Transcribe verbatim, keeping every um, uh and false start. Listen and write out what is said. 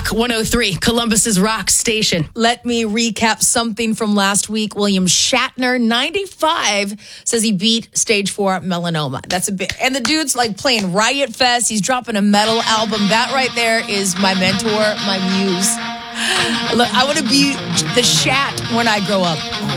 Rock one oh three, Columbus's rock station. Let me recap something from last week. William Shatner, ninety-five, says he beat stage four melanoma. That's a bit. And the dude's like playing Riot Fest. He's dropping a metal album. That right there is my mentor, my muse. Look, I want to be the Shat when I grow up.